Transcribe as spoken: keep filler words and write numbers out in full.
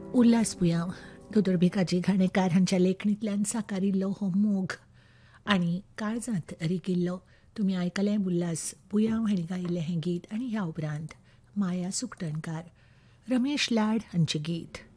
उल्हास पुयाव दोतोर भिकाजी घाणेकार हांच्या लेखणींतल्यान साकारिल्लो हो मोग आनी काळजांत रिगिल्लो तुमी आयकलें उल्हास पुयाव हांणी गायिल्लें हें गीत आनी ह्या उपरांत माया सुकटणकार रमेश लाड हांचें गीत